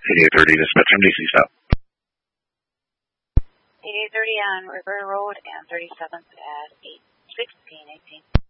8830 to Smith from DC stop. 8830 on River Road and 37th at 8:16:18.